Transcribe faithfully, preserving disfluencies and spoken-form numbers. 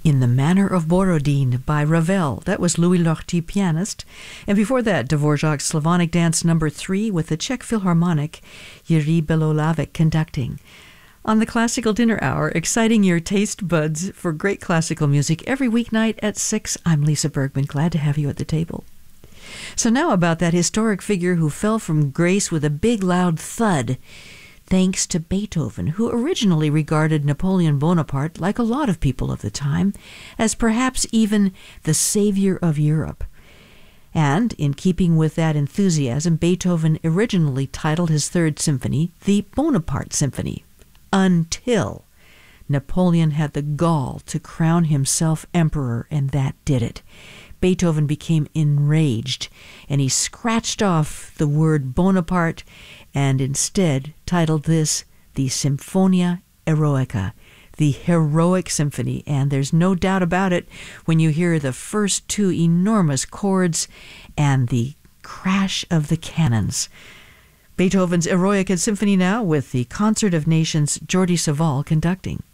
In the Manner of Borodin by Ravel. That was Louis Lortie, pianist. And before that, Dvorak's Slavonic Dance number three with the Czech Philharmonic, Jiří Belohlavek conducting. On the Classical Dinner Hour, exciting your taste buds for great classical music every weeknight at six. I'm Lisa Bergman, glad to have you at the table. So now about that historic figure who fell from grace with a big loud thud, thanks to Beethoven, who originally regarded Napoleon Bonaparte, like a lot of people of the time, as perhaps even the savior of Europe. And, in keeping with that enthusiasm, Beethoven originally titled his Third Symphony the Bonaparte Symphony, until Napoleon had the gall to crown himself emperor, and that did it. Beethoven became enraged, and he scratched off the word Bonaparte and instead titled this the Symphonia Eroica, the heroic symphony. And there's no doubt about it when you hear the first two enormous chords and the crash of the cannons. Beethoven's Eroica Symphony now with the Concert of Nations' Jordi Savall conducting.